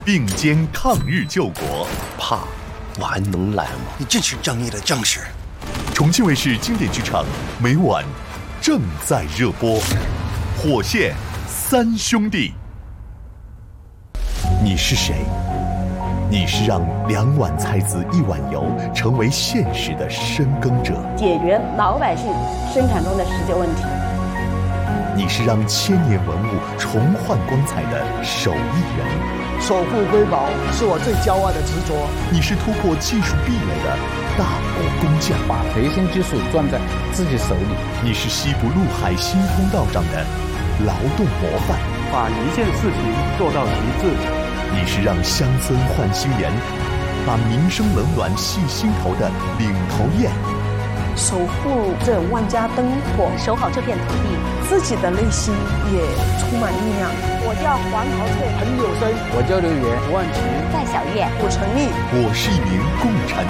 并肩抗日救国。 怕，我还能来吗？ 你真是正义的将士。 重庆卫视经典剧场每晚正在热播，《火线三兄弟》。你是谁？你是让2碗菜籽1碗油成为现实的深耕者， 解决老百姓生产中的实际问题。 你是让千年文物重焕光彩的手艺人， 守护瑰宝是我最骄傲的执着。 你是突破技术壁垒的大国工匠， 把核心技术攥在自己手里。 你是西部陆海新通道上的劳动模范， 把一件事情做到极致。 你是让乡村换新颜，把民生冷暖系心头的领头雁， 守护这万家灯火， 守好这片土地， 自己的内心也充满力量。 我叫黄桃翠， 彭有生， 我叫刘源， 吴万奇， 戴小月， 我陈丽。 我是一名共产